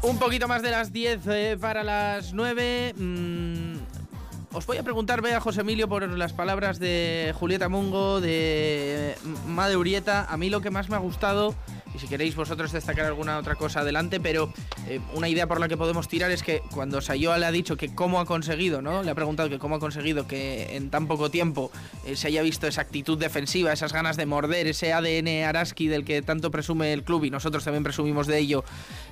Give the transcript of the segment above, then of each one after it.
Un poquito más de las 10 para las 9. Os voy a preguntar, Bea, José Emilio, por las palabras de Julieta Mungo, de Made Urieta. A mí lo que más me ha gustado, y si queréis vosotros destacar alguna otra cosa adelante, pero una idea por la que podemos tirar es que cuando Sayoa le ha dicho que cómo ha conseguido, ¿no? Le ha preguntado que cómo ha conseguido que en tan poco tiempo se haya visto esa actitud defensiva, esas ganas de morder, ese ADN Araski del que tanto presume el club y nosotros también presumimos de ello,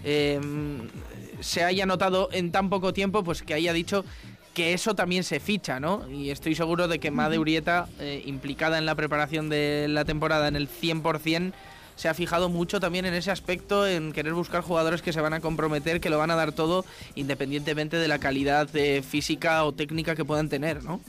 se haya notado en tan poco tiempo, pues que haya dicho que eso también se ficha, ¿no? Y estoy seguro de que Made Urieta, implicada en la preparación de la temporada en el 100%, se ha fijado mucho también en ese aspecto, en querer buscar jugadores que se van a comprometer, que lo van a dar todo, independientemente de la calidad física o técnica que puedan tener, ¿no?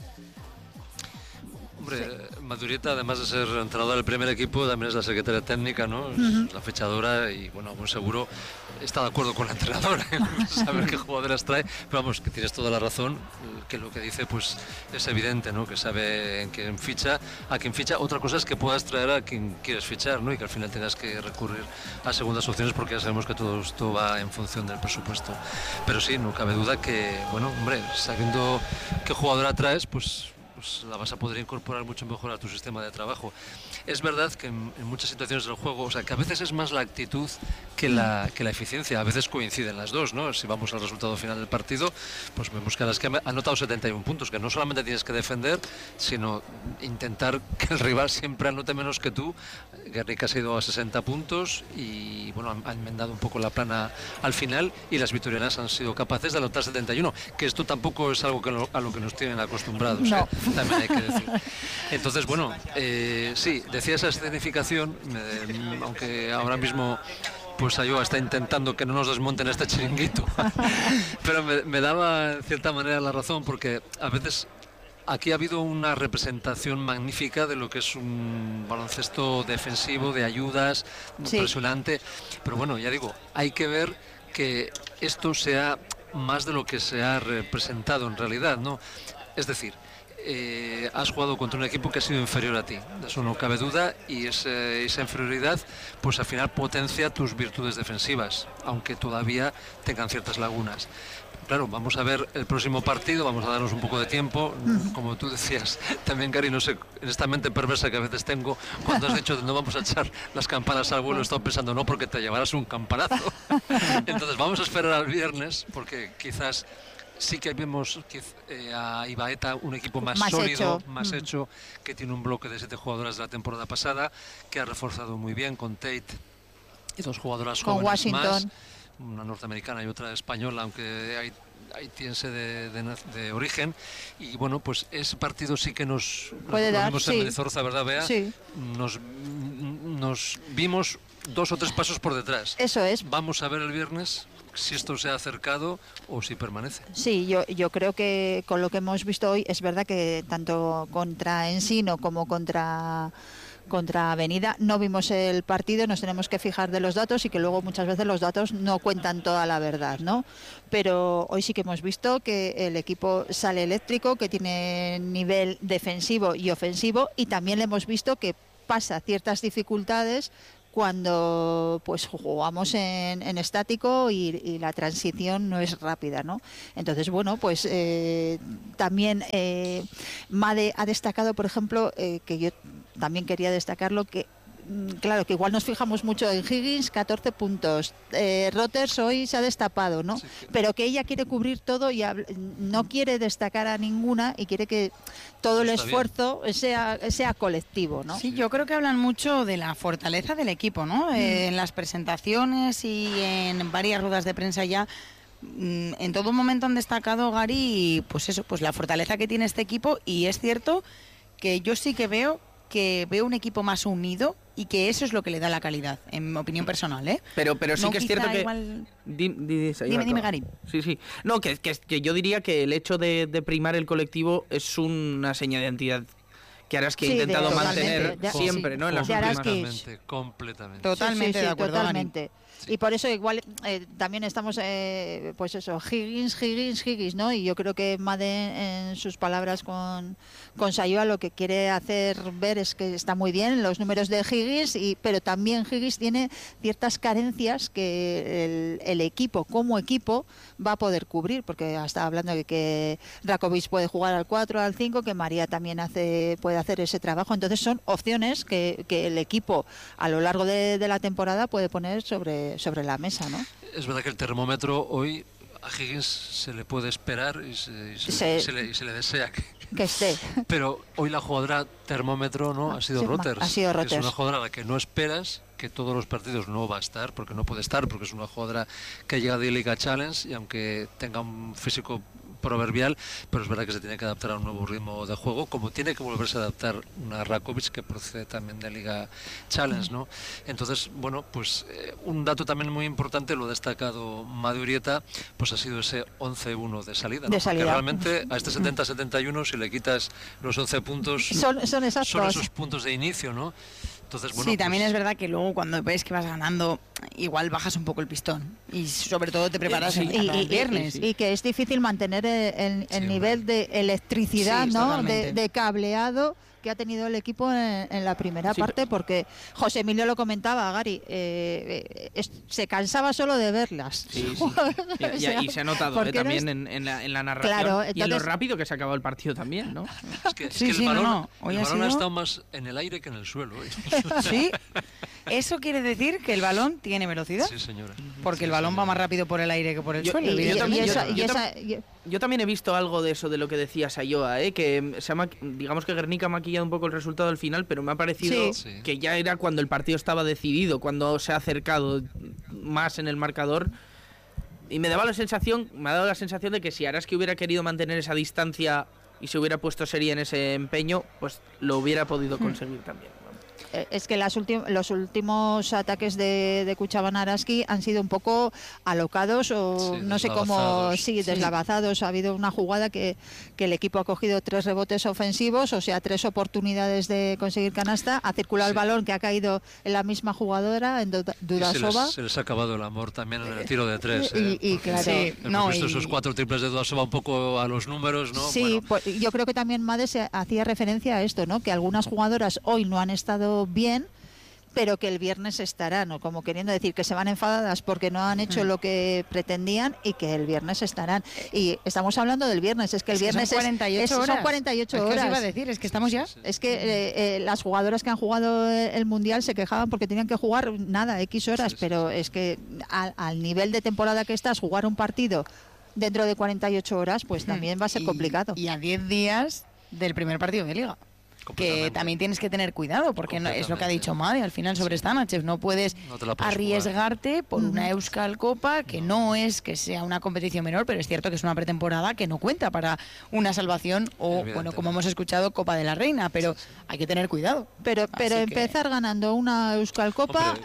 Hombre, sí. Made Urieta, además de ser entrenador del primer equipo, también es la secretaria técnica, ¿no? Es la fechadora y, bueno, muy seguro está de acuerdo con la entrenadora, saber qué jugadoras trae, pero vamos, que tienes toda la razón, que lo que dice pues es evidente, ¿no? Que sabe en quién ficha, a quién ficha. Otra cosa es que puedas traer a quien quieres fichar, ¿no? Y que al final tengas que recurrir a segundas opciones porque ya sabemos que todo esto va en función del presupuesto. Pero sí, no cabe duda que, bueno, hombre, sabiendo qué jugadora traes, pues la vas a poder incorporar mucho mejor a tu sistema de trabajo. Es verdad que en muchas situaciones del juego, o sea, que a veces es más la actitud que la eficiencia, a veces coinciden las dos, ¿no? Si vamos al resultado final del partido, pues vemos que Araski ha anotado 71 puntos, que no solamente tienes que defender, sino intentar que el rival siempre anote menos que tú. Guernica se ha ido a 60 puntos y, bueno, ha enmendado un poco la plana al final y las vitorianas han sido capaces de anotar 71, que esto tampoco es algo a lo que nos tienen acostumbrados, no. También hay que decir. Entonces, bueno, sí, decía esa escenificación, aunque ahora mismo pues Sayoa está intentando que no nos desmonten este chiringuito, pero me daba en cierta manera la razón, porque a veces aquí ha habido una representación magnífica de lo que es un baloncesto defensivo, de ayudas, sí, impresionante, pero bueno, ya digo, hay que ver que esto sea más de lo que se ha representado en realidad, ¿no? Es decir, has jugado contra un equipo que ha sido inferior a ti, de eso no cabe duda, y esa inferioridad pues al final potencia tus virtudes defensivas, aunque todavía tengan ciertas lagunas. Claro, vamos a ver el próximo partido, vamos a darnos un poco de tiempo, como tú decías, también Gary, no sé, en esta mente perversa que a veces tengo, cuando has dicho no vamos a echar las campanas al vuelo, he estado pensando no, porque te llevarás un campanazo. Entonces vamos a esperar al viernes, porque quizás sí que vemos a Ibaeta un equipo más sólido, más hecho, que tiene un bloque de 7 jugadoras de la temporada pasada, que ha reforzado muy bien con Tate y 2 jugadoras jóvenes Washington más, una norteamericana y otra española, aunque haitiense de origen, y bueno, pues ese partido sí que nos vimos en Mendizorroza, ¿verdad, Bea? Sí. Nos vimos 2 o 3 pasos por detrás. Eso es. Vamos a ver el viernes si esto se ha acercado o si permanece. Sí, yo creo que con lo que hemos visto hoy es verdad que tanto contra Ensino como contra Avenida no vimos el partido, nos tenemos que fijar de los datos y que luego muchas veces los datos no cuentan toda la verdad, ¿no? Pero hoy sí que hemos visto que el equipo sale eléctrico, que tiene nivel defensivo y ofensivo, y también le hemos visto que pasa ciertas dificultades cuando pues jugamos en estático y la transición no es rápida, ¿no? Entonces, bueno, pues también Made ha destacado, por ejemplo, que yo también quería destacarlo, que claro, que igual nos fijamos mucho en Higgins, 14 puntos. Roters hoy se ha destapado, ¿no? Sí, pero que ella quiere cubrir todo y no quiere destacar a ninguna y quiere que todo el esfuerzo sea colectivo, ¿no? Sí, yo creo que hablan mucho de la fortaleza del equipo, ¿no? En las presentaciones y en varias ruedas de prensa ya. En todo momento han destacado, Gary, pues eso, pues la fortaleza que tiene este equipo, y es cierto que yo sí que veo un equipo más unido y que eso es lo que le da la calidad, en mi opinión personal, ¿eh? Pero sí no, que es cierto que... Igual... Dime, Gary. Sí. No, que yo diría que el hecho de primar el colectivo es una seña de identidad que Araski ha intentado mantener siempre, ¿no? En las últimas. Completamente. Totalmente de acuerdo, totalmente. Y por eso igual también estamos, pues eso, Higgins, ¿no? Y yo creo que Made en sus palabras con Sayoa lo que quiere hacer ver es que está muy bien los números de Higgins, pero también Higgins tiene ciertas carencias que el equipo, como equipo, va a poder cubrir, porque está hablando de que Rakovic puede jugar al 4, al 5, que María también puede hacer ese trabajo. Entonces son opciones que el equipo a lo largo de la temporada puede poner sobre la mesa, ¿no? Es verdad que el termómetro hoy a Higgins se le puede esperar y se le desea que esté. Pero hoy la jugadora termómetro no ha sido Roters. Ha sido Roters. Es una jugadora a la que no esperas, que todos los partidos no va a estar, porque no puede estar, porque es una jugadora que llega de Liga Challenge y aunque tenga un físico proverbial, pero es verdad que se tiene que adaptar a un nuevo ritmo de juego, como tiene que volverse a adaptar una Rakovic que procede también de Liga Challenge, ¿no? Entonces, bueno, pues un dato también muy importante, lo ha destacado Made Urieta, pues ha sido ese 11-1 de salida, ¿no? Porque realmente a este 70-71, si le quitas los 11 puntos, son exactos. Son esos puntos de inicio, ¿no? Entonces, bueno, sí, también pues es verdad que luego cuando ves que vas ganando, igual bajas un poco el pistón y sobre todo te preparas el viernes. Y que es difícil mantener el nivel de electricidad, ¿no? De cableado que ha tenido el equipo en la primera parte, porque José Emilio lo comentaba, Gary, se cansaba solo de verlas. Sí. Y se ha notado también en la narración, claro, entonces, y en lo rápido que se ha acabado el partido también, ¿no? Es que el balón ha estado más en el aire que en el suelo. Sí, eso quiere decir que el balón tiene velocidad. Sí, señora. Porque el balón va más rápido por el aire que por el suelo. Yo también he visto algo de eso, de lo que decía Sayoa, que digamos que Guernica ha maquillado un poco el resultado al final, pero me ha parecido que ya era cuando el partido estaba decidido, cuando se ha acercado más en el marcador. Y me ha dado la sensación de que si Araski hubiera querido mantener esa distancia y se hubiera puesto seria en ese empeño, pues lo hubiera podido conseguir también. Es que los últimos ataques de Cuchaban Araski han sido un poco alocados o no sé cómo, deslavazados. Ha habido una jugada que el equipo ha cogido 3 rebotes ofensivos, o sea, 3 oportunidades de conseguir canasta, ha circulado el balón que ha caído en la misma jugadora, en Dudasova. Se les ha acabado el amor también en el tiro de 3. Y claro, hemos visto esos 4 triples de Dudasova un poco a los números, ¿no? Sí, bueno. Pues yo creo que también Made se hacía referencia a esto, ¿no? Que algunas jugadoras hoy no han estado bien, pero que el viernes estarán, o como queriendo decir que se van enfadadas porque no han hecho lo que pretendían y que el viernes estarán. Y estamos hablando del viernes, es que el viernes son 48 horas. Son 48 horas. ¿Qué os iba a decir? Es que estamos ya. Es que las jugadoras que han jugado el Mundial se quejaban porque tenían que jugar X horas, pero es que al nivel de temporada que estás, jugar un partido dentro de 48 horas, pues también va a ser complicado. Y a 10 días del primer partido de Liga. Que también tienes que tener cuidado, porque es lo que ha dicho Made al final sobre Stanachev. No puedes arriesgarte por una Euskal Copa, que no es que sea una competición menor, pero es cierto que es una pretemporada que no cuenta para una salvación o, bueno, como hemos escuchado, Copa de la Reina, pero hay que tener cuidado. Pero empezar ganando una Euskal Copa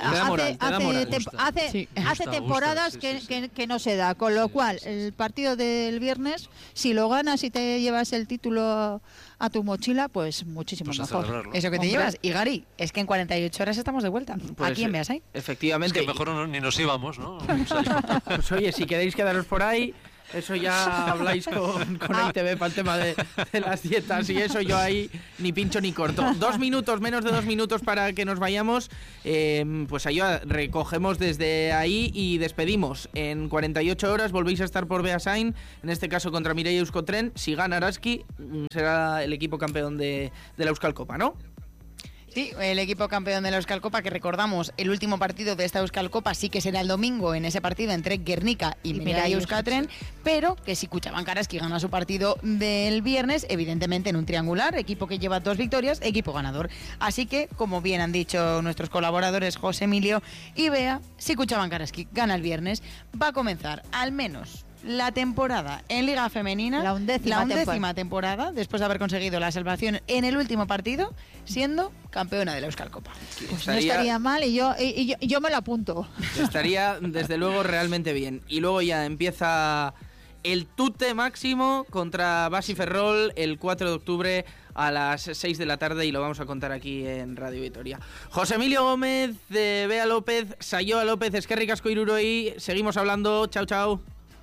hace temporadas que no se da, con lo cual el partido del viernes, si lo ganas y te llevas el título a tu mochila, pues muchísimo mejor. Eso que te llevas. Y Gary, es que en 48 horas estamos de vuelta. Pues, aquí en Beasay. Efectivamente. Es que mejor ni nos íbamos, ¿no? Pues oye, si queréis quedaros por ahí, eso ya habláis con ITV para el tema de las dietas y eso, yo ahí ni pincho ni corto. 2 minutos, menos de 2 minutos para que nos vayamos. Pues ahí recogemos desde ahí y despedimos. En 48 horas volvéis a estar por Beasain, en este caso contra Mireia Euskotren. Si gana Araski, será el equipo campeón de la Euskal Copa, ¿no? Sí, el equipo campeón de la Euskal Copa, que recordamos, el último partido de esta Euskal Copa sí que será el domingo, en ese partido entre Guernica y Mireia Euskotren, pero que si Cuchaban Araski gana su partido del viernes, evidentemente en un triangular, equipo que lleva 2 victorias, equipo ganador. Así que, como bien han dicho nuestros colaboradores José Emilio y Bea, si Cuchaban Araski gana el viernes, va a comenzar al menos la temporada en Liga Femenina, la undécima temporada, después de haber conseguido la salvación en el último partido, siendo campeona de la Euskal Copa. Pues no estaría mal y yo me lo apunto. Estaría, desde luego, realmente bien. Y luego ya empieza el tute máximo contra Basi Ferrol el 4 de octubre a las 6 de la tarde y lo vamos a contar aquí en Radio Vitoria. José Emilio Gómez, Bea López, Sayoa López, eskerrik asko iruroi, seguimos hablando, chao chao.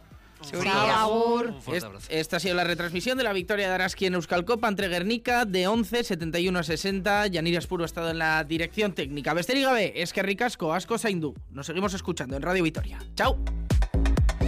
Un fuerte abrazo. Esta ha sido la retransmisión de la victoria de Araski en Euskalcopa ante Guernica de 11, 71 a 60. Yanira Espuro ha estado en la dirección técnica. Besterik gabe, eskerrik asko, asko zaindu. Nos seguimos escuchando en Radio Vitoria. Chao.